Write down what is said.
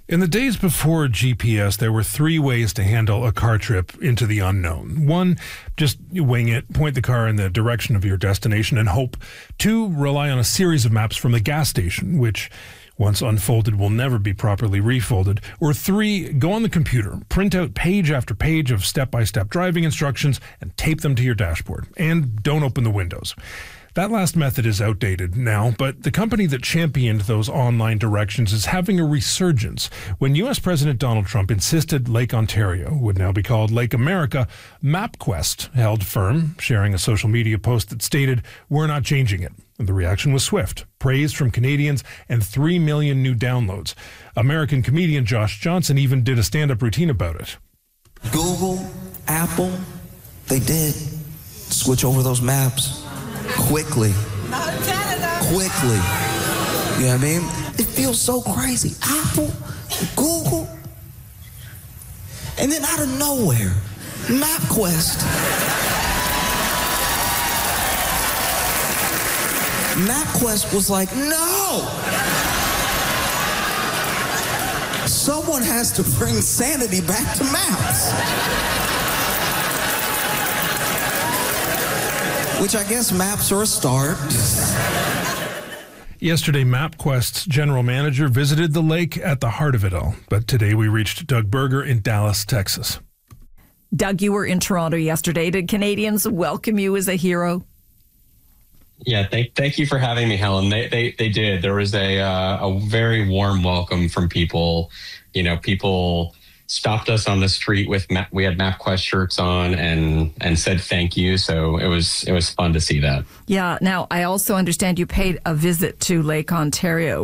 In the days before GPS, there were three ways to handle a car trip into the unknown. One, just wing it, point the car in the direction of your destination and hope. Two, rely on a series of maps from the gas station, which, once unfolded, will never be properly refolded. Or three, go on the computer, print out page after page of step-by-step driving instructions and tape them to your dashboard. And don't open the windows. That last method is outdated now, but the company that championed those online directions is having a resurgence. When U.S. President Donald Trump insisted Lake Ontario would now be called Lake America, MapQuest held firm, sharing a social media post that stated, "We're not changing it." And the reaction was swift. Praise from Canadians and 3 million new downloads. American comedian Josh Johnson even did a stand-up routine about it. Google, Apple, they did switch over those maps. Quickly. Quickly. You know what I mean? It feels so crazy. Apple, Google, and then out of nowhere, MapQuest. MapQuest was like, no! Someone has to bring sanity back to maps. Which I guess maps are a start. Yesterday, MapQuest's general manager visited the lake at the heart of it all. But today we reached Doug Berger in Dallas, Texas. Doug, you were in Toronto yesterday. Did Canadians welcome you as a hero? Yeah, thank you for having me, Helen. They did. There was a very warm welcome from people. You know, people stopped us on the street we had MapQuest shirts on and said thank you. So it was fun to see that. Yeah. Now, I also understand you paid a visit to Lake Ontario.